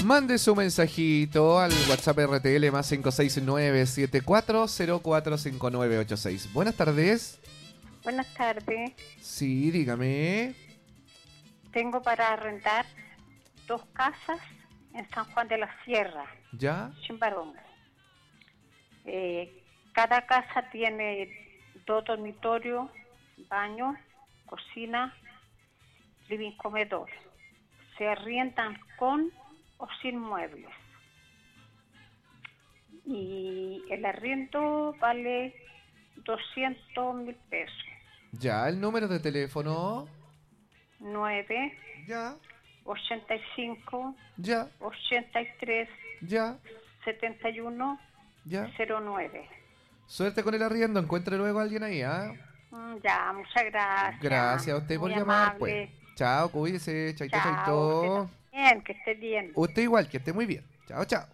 Mande su mensajito al WhatsApp RTL más 569-74045986. Buenas tardes. Buenas tardes. Sí, dígame. Tengo para arrendar 2 casas en San Juan de la Sierra, ¿Ya? Chimbarongo. Cada casa tiene 2 dormitorios, baño, cocina, living, comedor. Se arriendan con o sin muebles. Y el arriendo vale 200.000 pesos. ¿Ya? ¿El número de teléfono? 9 ¿Ya? 85 ¿Ya? 83 ¿Ya? 71 ¿Ya? 09. Suerte con el arriendo. Encuentre luego a alguien ahí, ¿ah? Ya, muchas gracias. Gracias a usted por Muy llamar, amable. pues. Chao, cuídese. Chaito, Chao, chaito. bien, que esté bien. Usted igual, que esté muy bien. Chao, chao.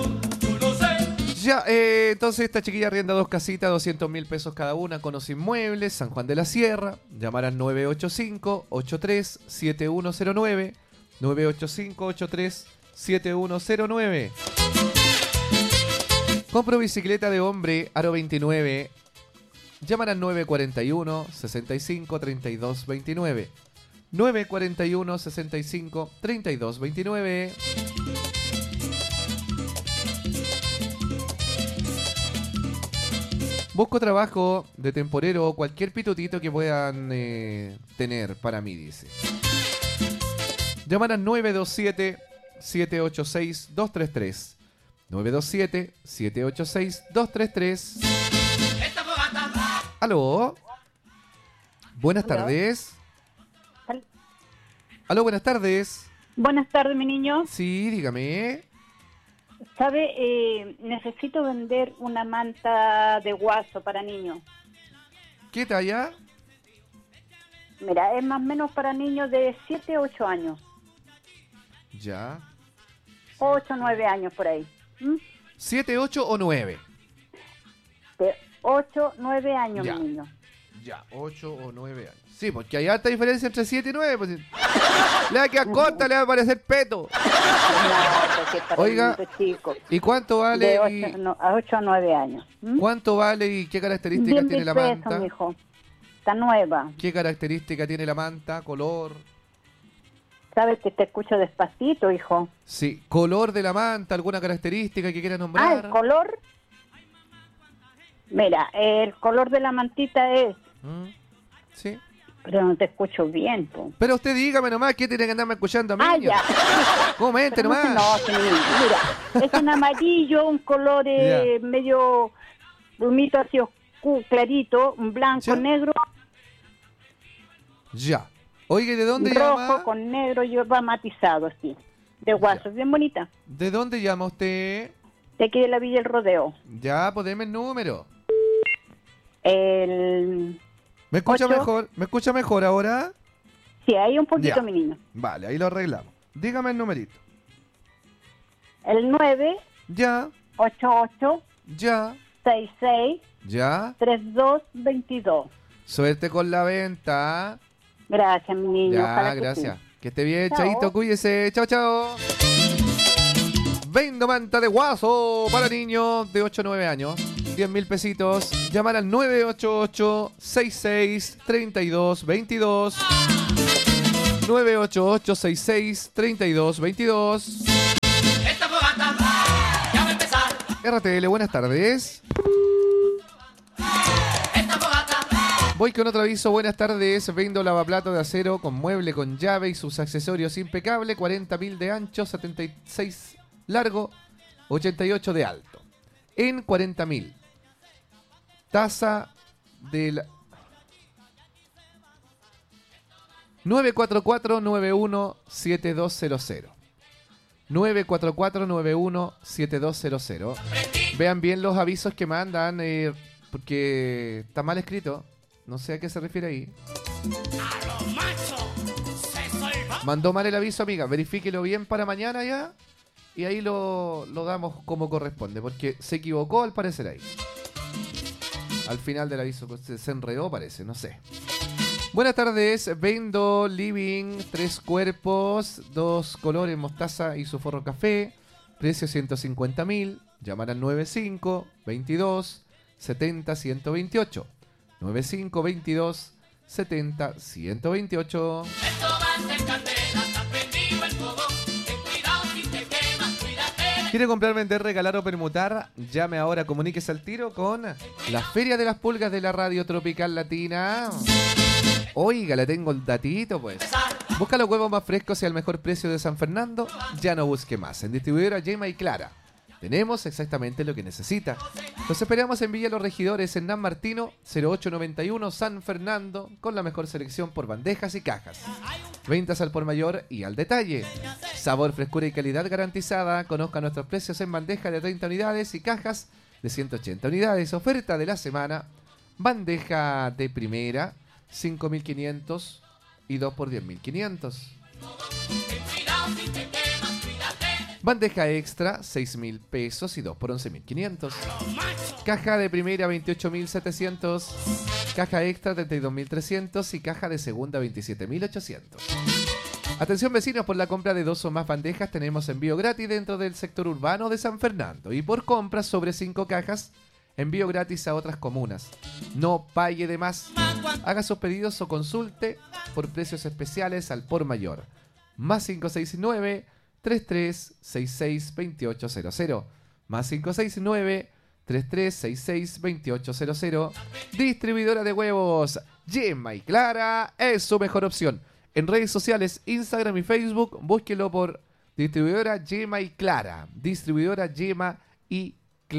Ya, entonces esta chiquilla arrienda 2 casitas, 200.000 pesos cada una, con o sin muebles, San Juan de la Sierra. Llamar al 985-83-7109. 985-83-7109. Compro bicicleta de hombre, aro 29. Llamar al 941-65-3229. 941-65-3229. Busco trabajo de temporero o cualquier pitutito que puedan tener para mí, dice. Llamar al 927-786-233. 927-786-233. ¿Aló? Buenas tardes. ¿Aló? Buenas tardes. Buenas tardes, mi niño. Sí, dígame. ¿Sabe? Necesito vender una manta de guaso para niños. ¿Qué talla? Mira, es más o menos para niños de 7 a 8 años. Ya. 8 o 9 años por ahí. ¿Mm? ¿7, 8 o 9? De 8, 9 años, Ya. mi niño. Ya, 8 o 9 años. Sí, porque hay alta diferencia entre 7 y 9. Pues, le va a quedar corta, le va a parecer peto. Oiga, chico. ¿y cuánto vale? De 8, a 8 a 9 años. ¿Mm? ¿Cuánto vale y qué características 10.000 tiene la pesos, manta? mijo. Está nueva. ¿Qué característica tiene la manta? ¿Color? Sabes que te escucho despacito, hijo. Sí, color de la manta, alguna característica que quiera nombrar. ¿el color? Mira, el color de la mantita es... Sí. Pero no te escucho bien, po. Pero usted dígame nomás, ¿qué tiene que andarme escuchando a mí? Ya. Comente Pero nomás. No, sí, mira, es un amarillo, un color medio brumito así clarito, un blanco, negro. Ya. Oye, ¿de dónde rojo llama? con negro, va matizado así. De guaso, bien bonita. ¿De dónde llama usted? De aquí de la Villa El Rodeo. Ya, pues deme el número. ¿Me escucha 8. mejor? ¿Me escucha mejor ahora? Sí, ahí un poquito, Ya. mi niño. Vale, ahí lo arreglamos. Dígame el numerito. El 9. Ya. 88. Ya. 66. Ya. 3222. Suerte con la venta. Gracias, mi niño. Ya, Ojalá que gracias. sí. Que esté bien, Chao. chaito, cuídese. Chao, chao. Vendo manta de guaso para niños de 8 a 9 años. 10.000 pesitos. Llamar al 988-66-3222. 988-66-3222. RTL, buenas tardes. Voy con otro aviso, buenas tardes. Vendo lavaplato de acero con mueble, con llave y sus accesorios impecable. 40.000 de ancho, 76 largo, 88 de alto. En 40.000. Tasa del 944-91-7200. 944-91-7200. Vean bien los avisos que mandan, porque está mal escrito. No sé a qué se refiere ahí. Mandó mal el aviso, amiga. Verifíquelo bien para mañana ya. Y ahí lo damos como corresponde. Porque se equivocó al parecer ahí. Al final del aviso se enredó, parece. No sé. Buenas tardes, vendo living, 3 cuerpos, 2 colores, mostaza y su forro café, precio 150.000, llamar al 95 22 70 128, 95 22 70 128. ¿Quiere comprar, vender, regalar o permutar? Llame ahora, comuníquese al tiro con la Feria de las Pulgas de la Radio Tropical Latina. Oiga, le tengo el datito, pues. Busca los huevos más frescos y al mejor precio de San Fernando. Ya no busque más. En distribuidora Yema y Clara tenemos exactamente lo que necesita. Los esperamos en Villa Los Regidores, en Nan Martino, 0891 San Fernando, con la mejor selección por bandejas y cajas. Ventas al por mayor y al detalle. Sabor, frescura y calidad garantizada. Conozca nuestros precios en bandeja de 30 unidades y cajas de 180 unidades. Oferta de la semana. Bandeja de primera, 5.500 y 2 por 10.500. Bandeja extra, 6.000 pesos y 2 por 11.500. Caja de primera, 28.700. Caja extra, 32.300. Y caja de segunda, 27.800. Atención vecinos, por la compra de 2 o más bandejas tenemos envío gratis dentro del sector urbano de San Fernando. Y por compras sobre 5 cajas, envío gratis a otras comunas. No pague de más. Haga sus pedidos o consulte por precios especiales al por mayor. Más 569 3366 2800. Más 569 3366 2800. Distribuidora de huevos Yema y Clara es su mejor opción. En redes sociales, Instagram y Facebook, búsquelo por distribuidora Yema y Clara. Distribuidora Yema y